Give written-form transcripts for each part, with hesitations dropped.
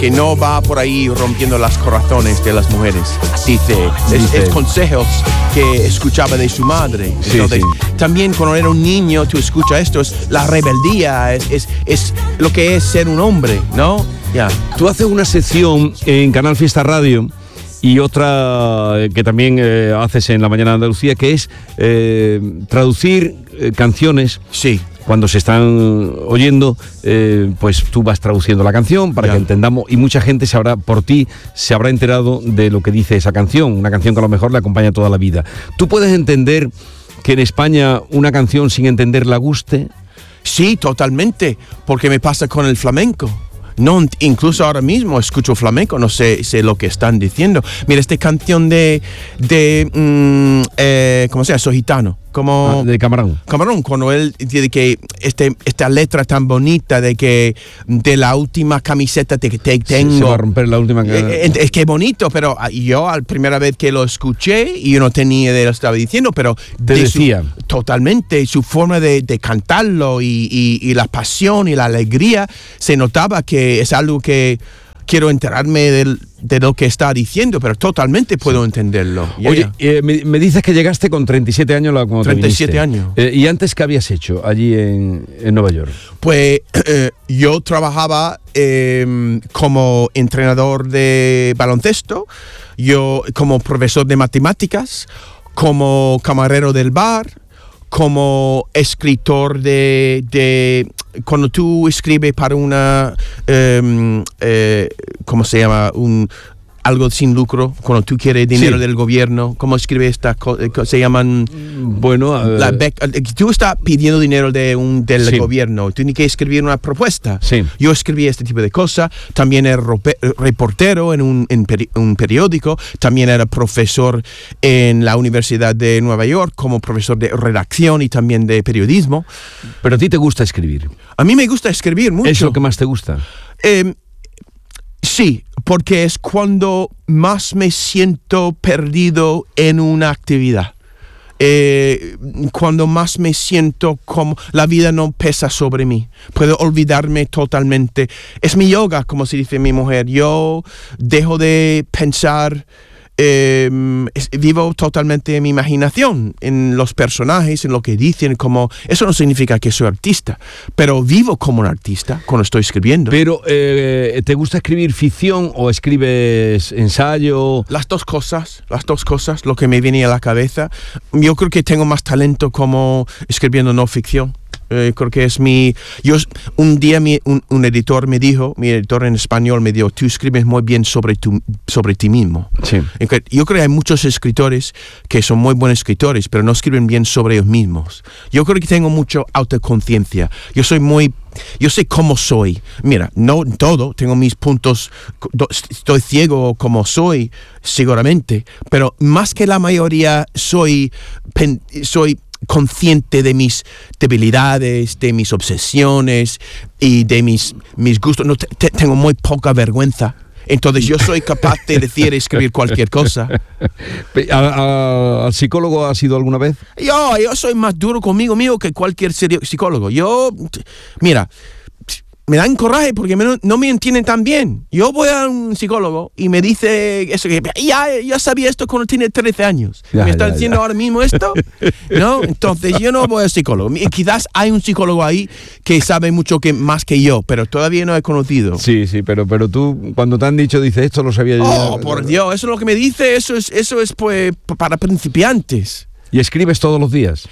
que no va por ahí rompiendo los corazones de las mujeres. Dice. Es consejos que escuchaba de su madre. Entonces, también cuando era un niño, tú escuchas esto, es la rebeldía, es lo que es ser un hombre, ¿no? Tú haces una sección en Canal Fiesta Radio y otra que también haces en La Mañana de Andalucía, que es traducir canciones. Sí. Cuando se están oyendo, pues tú vas traduciendo la canción para que entendamos, y mucha gente se habrá enterado de lo que dice esa canción, una canción que a lo mejor le acompaña toda la vida. ¿Tú puedes entender que en España una canción sin entenderla guste? Sí, totalmente, porque me pasa con el flamenco. No, incluso ahora mismo escucho flamenco, no sé lo que están diciendo. Mira, esta canción de ¿cómo se llama? Soy gitano. De Camarón. Camarón, cuando él dice que esta letra tan bonita de que de la última camiseta que te tengo. Se va a romper la última camiseta. Es que bonito, pero yo la primera vez que lo escuché, y yo no tenía idea de lo que estaba diciendo, pero te decía. Totalmente, su forma de cantarlo y la pasión y la alegría, se notaba que es algo que quiero enterarme de lo que está diciendo, pero totalmente puedo entenderlo. Oye, me dices que llegaste con 37 años cuando 37 años. ¿Y antes qué habías hecho allí en Nueva York? Pues yo trabajaba como entrenador de baloncesto, yo como profesor de matemáticas, como camarero del bar, como escritor de cuando tú escribes para una ¿cómo se llama? Algo sin lucro, cuando tú quieres dinero del gobierno, ¿cómo escribe esta cosa? Se llaman... Bueno... tú estás pidiendo dinero del gobierno, tú tienes que escribir una propuesta. Sí. Yo escribí este tipo de cosas, también era reportero en un periódico, también era profesor en la Universidad de Nueva York, como profesor de redacción y también de periodismo. ¿Pero a ti te gusta escribir? A mí me gusta escribir mucho. ¿Es lo que más te gusta? Sí, porque es cuando más me siento perdido en una actividad. Cuando más me siento como la vida no pesa sobre mí. Puedo olvidarme totalmente. Es mi yoga, como se dice mi mujer. Yo dejo de pensar... vivo totalmente en mi imaginación, en los personajes, en lo que dicen, como eso no significa que soy artista, pero vivo como un artista cuando estoy escribiendo. Pero ¿te gusta escribir ficción o escribes ensayo? Las dos cosas, lo que me viene a la cabeza. Yo creo que tengo más talento como escribiendo no ficción. Creo que es un día un editor me dijo, mi editor en español me dijo, tú escribes muy bien sobre ti mismo. Sí. Yo creo que hay muchos escritores que son muy buenos escritores, pero no escriben bien sobre ellos mismos. Yo creo que tengo mucha autoconciencia. Yo sé cómo soy. Mira, no todo, tengo mis puntos, estoy ciego como soy, seguramente, pero más que la mayoría soy consciente de mis debilidades, de mis obsesiones y de mis gustos. No, tengo muy poca vergüenza. Entonces yo soy capaz de decir y escribir cualquier cosa. ¿Al psicólogo has ido alguna vez? Yo soy más duro conmigo mismo que cualquier psicólogo. Mira, me dan coraje porque no me entienden tan bien. Yo voy a un psicólogo y me dice eso, que ya sabía esto cuando tenía 13 años. ¿Me está diciendo ahora mismo esto? ¿No? Entonces yo no voy al psicólogo. Quizás hay un psicólogo ahí que sabe mucho más que yo, pero todavía no he conocido. Sí, pero tú cuando te han dicho, dices, esto lo sabía yo. Oh, por Dios, eso es lo que me dice, eso es pues para principiantes. ¿Y escribes todos los días?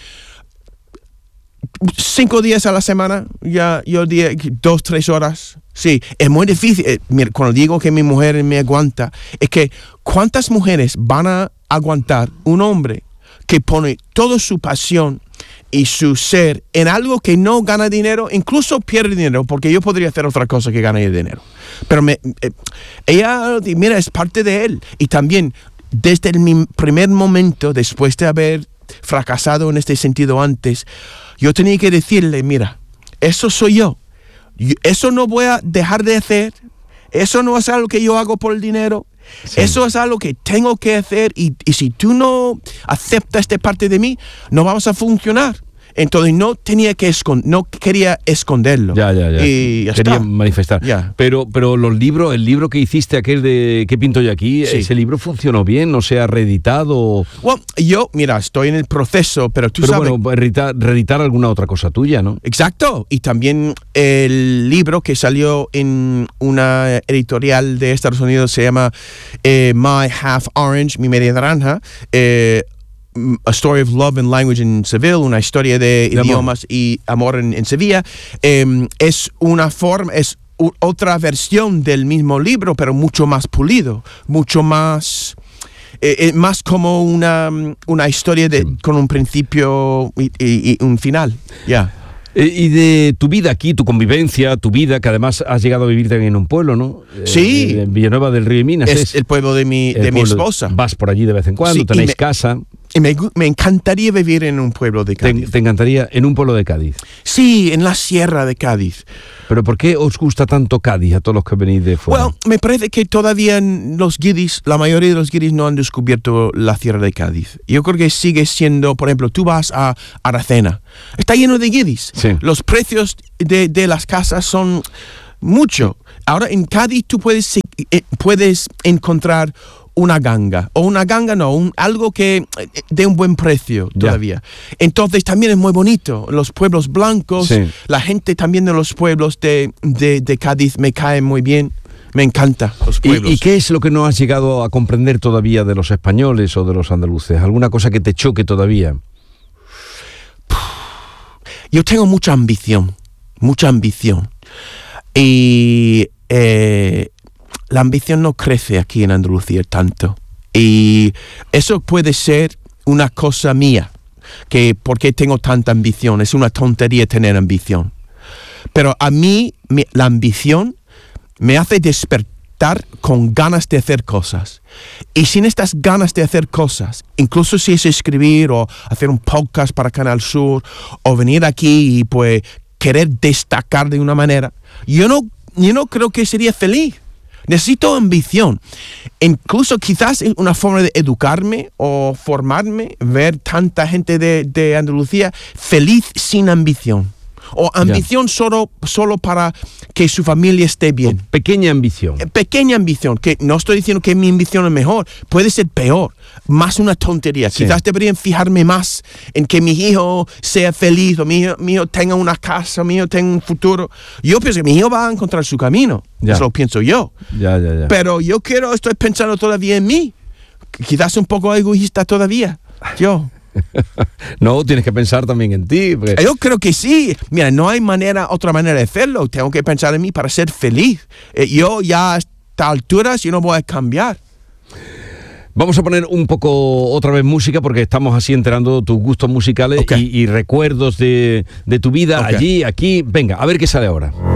5 días a la semana, yo diría 2-3 horas. Sí, es muy difícil. Mira, cuando digo que mi mujer me aguanta, es que ¿cuántas mujeres van a aguantar un hombre que pone toda su pasión y su ser en algo que no gana dinero, incluso pierde dinero, porque yo podría hacer otra cosa que gane dinero? Pero ella, mira, es parte de él. Y también, desde el primer momento, después de haber fracasado en este sentido antes, yo tenía que decirle, mira, eso soy yo. Eso no voy a dejar de hacer. Eso no es algo que yo hago por el dinero. Sí. Eso es algo que tengo que hacer y si tú no aceptas esta parte de mí, no vamos a funcionar. Entonces no tenía que no quería esconderlo. Ya. Y ya quería está. manifestar. Ya. Pero los libros, el libro que hiciste, aquel de ¿Qué pinto yo aquí? Sí. ¿Ese libro funcionó bien? ¿No se ha reeditado? Bueno, yo, mira, estoy en el proceso, pero tú sabes... Bueno, reeditar alguna otra cosa tuya, ¿no? Exacto, y también el libro que salió en una editorial de Estados Unidos se llama My Half Orange, Mi Media Naranja, A Story of Love and Language in Seville, una historia de idiomas y amor en Sevilla. Es una forma, otra versión del mismo libro, pero mucho más pulido, mucho más... más como una historia con un principio y un final. Ya. Y de tu vida aquí, tu convivencia, tu vida, que además has llegado a vivir también en un pueblo, ¿no? Sí. En Villanueva del Río y Minas. Es el pueblo de mi esposa. Vas por allí de vez en cuando, Sí, tenéis casa. Y me encantaría vivir en un pueblo de Cádiz. Te encantaría en un pueblo de Cádiz. Sí, en la sierra de Cádiz. ¿Pero por qué os gusta tanto Cádiz a todos los que venís de fuera? Bueno, me parece que todavía la mayoría de los guiris no han descubierto la sierra de Cádiz. Yo creo que sigue siendo, por ejemplo, tú vas a Aracena, está lleno de guiris. Sí. Los precios de las casas son mucho. Ahora en Cádiz tú puedes encontrar una ganga algo que de un buen precio todavía. Entonces también es muy bonito, los pueblos blancos, sí. La gente también de los pueblos de Cádiz me cae muy bien, me encanta los pueblos. ¿Y qué es lo que no has llegado a comprender todavía de los españoles o de los andaluces? ¿Alguna cosa que te choque todavía? Yo tengo mucha ambición y la ambición no crece aquí en Andalucía tanto. Y eso puede ser una cosa mía, que porque tengo tanta ambición, es una tontería tener ambición. Pero a mí la ambición me hace despertar con ganas de hacer cosas. Y sin estas ganas de hacer cosas, incluso si es escribir o hacer un podcast para Canal Sur o venir aquí y pues querer destacar de una manera, yo no creo que sería feliz. Necesito ambición. Incluso quizás es una forma de educarme o formarme, ver tanta gente de Andalucía feliz sin ambición. O ambición solo para que su familia esté bien. O pequeña ambición. Pequeña ambición, que no estoy diciendo que mi ambición es mejor, puede ser peor, más una tontería. Sí. Quizás deberían fijarme más en que mi hijo sea feliz, o mi hijo tenga una casa, o mi hijo tenga un futuro. Yo pienso que mi hijo va a encontrar su camino, eso lo pienso yo. Ya. Pero estoy pensando todavía en mí, quizás un poco egoísta todavía, yo. No, tienes que pensar también en ti. Porque... Yo creo que sí. Mira, no hay otra manera de hacerlo. Tengo que pensar en mí para ser feliz. Yo ya a estas alturas yo no voy a cambiar. Vamos a poner un poco otra vez música porque estamos así enterando tus gustos musicales y recuerdos de tu vida allí, aquí. Venga, a ver qué sale ahora.